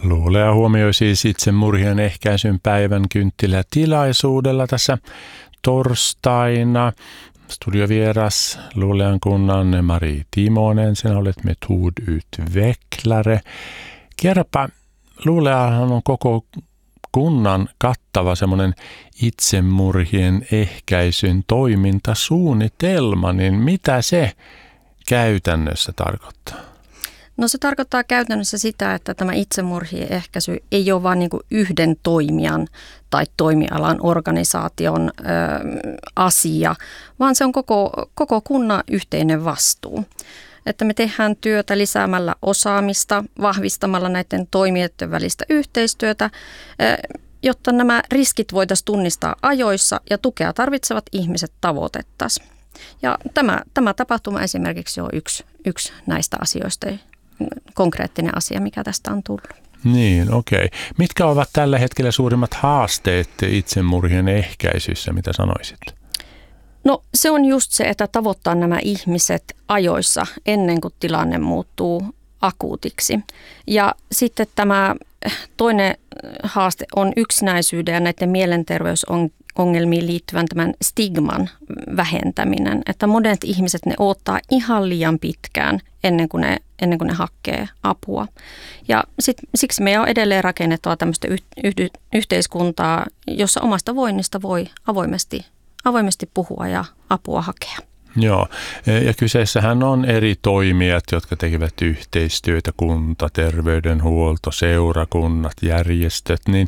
Luulea huomioi siis itsemurhien ehkäisyn päivän kynttilätilaisuudella tässä torstaina. Studiovieras Luulean kunnan Mari Timonen, sinä olet metodutvecklare. Kerropa, Luuleahan on koko kunnan kattava semmoinen itsemurhien ehkäisyn toimintasuunnitelma, niin mitä se käytännössä tarkoittaa? No se tarkoittaa käytännössä sitä, että tämä itsemurhien ehkäisy ei ole vain niin kuin yhden toimijan tai toimialan organisaation asia, vaan se on koko kunnan yhteinen vastuu. Että me tehdään työtä lisäämällä osaamista, vahvistamalla näiden toimijoiden välistä yhteistyötä, jotta nämä riskit voitaisiin tunnistaa ajoissa ja tukea tarvitsevat ihmiset tavoitettaisiin. Ja tämä tapahtuma esimerkiksi on yksi näistä asioista, konkreettinen asia, mikä tästä on tullut. Niin, okei. Mitkä ovat tällä hetkellä suurimmat haasteet itsemurhien ehkäisyssä, mitä sanoisit? No se on just se, että tavoittaa nämä ihmiset ajoissa ennen kuin tilanne muuttuu akuutiksi. Ja sitten tämä toinen haaste on yksinäisyyden ja näiden mielenterveysongelmiin liittyvän tämän stigman vähentäminen. Että monet ihmiset ne odottaa ihan liian pitkään ennen kuin ne hakee apua. Ja siksi meidän on edelleen rakennettava tämmöistä yhteiskuntaa, jossa omasta voinnista voi avoimesti puhua ja apua hakea. Joo, ja kyseessähän on eri toimijat, jotka tekevät yhteistyötä, kunta, terveydenhuolto, seurakunnat, järjestöt, niin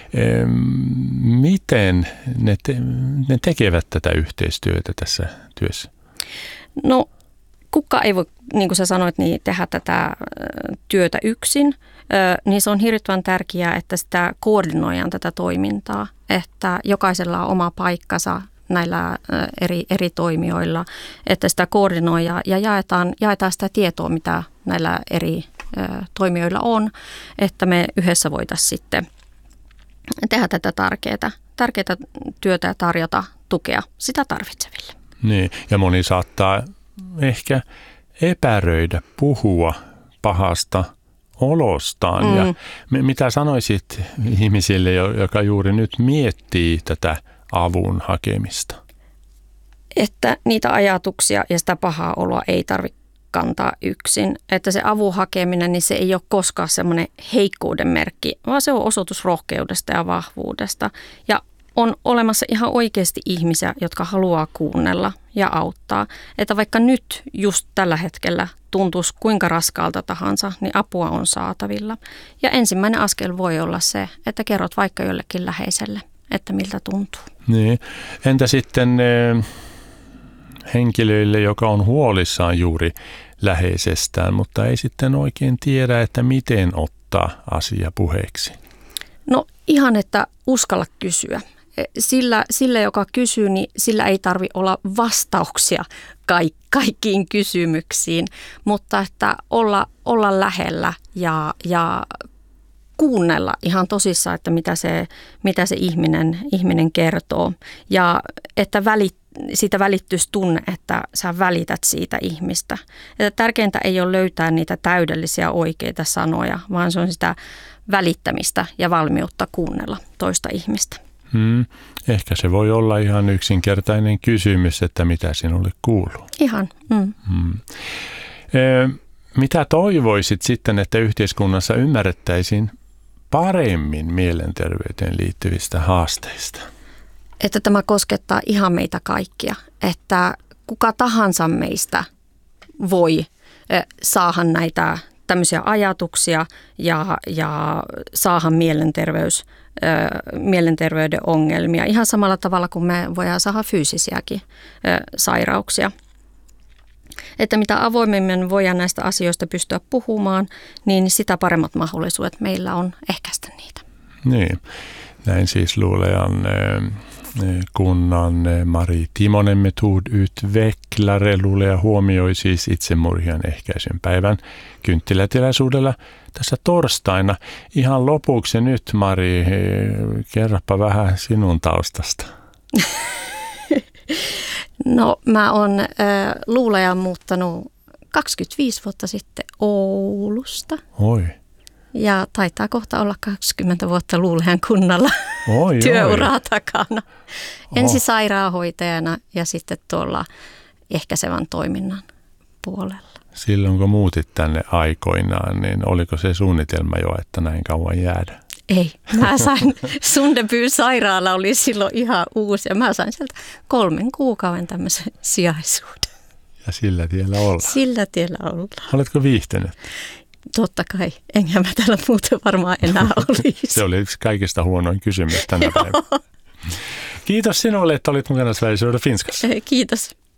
miten ne tekevät tätä yhteistyötä tässä työssä? No kukaan ei voi, niin kuin sä sanoit, niin tehdä tätä työtä yksin, niin se on hirvittävän tärkeää, että sitä koordinoidaan tätä toimintaa, että jokaisella on oma paikkansa näillä eri toimijoilla, että sitä koordinoidaan ja jaetaan sitä tietoa, mitä näillä eri toimijoilla on, että me yhdessä voitaisiin sitten tehdä tätä tärkeää työtä ja tarjota tukea sitä tarvitseville. Niin, ja moni saattaa ehkä epäröidä puhua pahasta olostaan. Ja mitä sanoisit ihmisille, joka juuri nyt miettii tätä avun hakemista? Että niitä ajatuksia ja sitä pahaa oloa ei tarvitse kantaa yksin. Että se avun hakeminen, niin se ei ole koskaan semmoinen heikkouden merkki, vaan se on osoitus rohkeudesta ja vahvuudesta. Ja on olemassa ihan oikeasti ihmisiä, jotka haluaa kuunnella ja auttaa. Että vaikka nyt just tällä hetkellä tuntuisi kuinka raskaalta tahansa, niin apua on saatavilla. Ja ensimmäinen askel voi olla se, että kerrot vaikka jollekin läheiselle, että miltä tuntuu. Niin. Entä sitten henkilöille, joka on huolissaan juuri läheisestään, mutta ei sitten oikein tiedä, että miten ottaa asia puheeksi? No ihan, että uskalla kysyä. Sillä, joka kysyy, niin sillä ei tarvitse olla vastauksia kaikkiin kysymyksiin, mutta että olla lähellä ja kuunnella ihan tosissaan, että mitä se ihminen kertoo ja että siitä välittyisi tunne, että sä välität siitä ihmistä. Että tärkeintä ei ole löytää niitä täydellisiä oikeita sanoja, vaan se on sitä välittämistä ja valmiutta kuunnella toista ihmistä. Ehkä se voi olla ihan yksinkertainen kysymys, että mitä sinulle kuuluu. Ihan. Mitä toivoisit sitten, että yhteiskunnassa ymmärrettäisiin paremmin mielenterveyteen liittyvistä haasteista? Että tämä koskettaa ihan meitä kaikkia, että kuka tahansa meistä voi saada näitä tämmöisiä ajatuksia ja saada mielenterveyden ongelmia ihan samalla tavalla kuin me voidaan saada fyysisiäkin sairauksia. Että mitä avoimemmin voidaan näistä asioista pystyä puhumaan, niin sitä paremmat mahdollisuudet meillä on ehkäistä niitä. Niin, näin siis Luulean kunnan Mari Timonen metodutvecklare. Luulea huomioi siis itsemurhien ehkäisyn päivän kynttilätilaisuudella tässä torstaina. Ihan lopuksi nyt, Mari, kerropa vähän sinun taustasta. No mä oon Luuleaan muuttanut 25 vuotta sitten Oulusta. Oi. Ja taitaa kohta olla 20 vuotta Luuleän kunnalla työuraa takana. Ensin sairaanhoitajana ja sitten tuolla ehkäisevän toiminnan puolella. Silloin kun muutit tänne aikoinaan, niin oliko se suunnitelma jo, että näin kauan jäädä? Ei. Mä sain, Sundeby sairaala oli silloin ihan uusi ja mä sain sieltä 3 kuukauden tämmöisen sijaisuuden. Ja sillä tiellä ollaan. Sillä tiellä ollaan. Oletko viihtynyt? Totta kai. Enkä mä täällä muuten varmaan enää olisi. Se oli yksi kaikista huonoin kysymys tänä päivänä. Kiitos sinulle, että olit mukana Sveriges Radio Finskassa. Kiitos.